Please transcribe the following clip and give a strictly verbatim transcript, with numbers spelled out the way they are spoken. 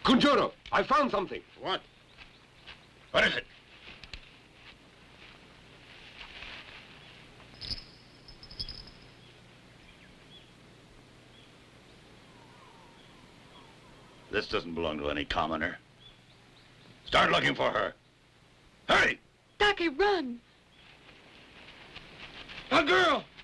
Conjuro, I found something. What? What is it? This doesn't belong to any commoner. Start looking for her. Hurry! Ducky, run! A girl!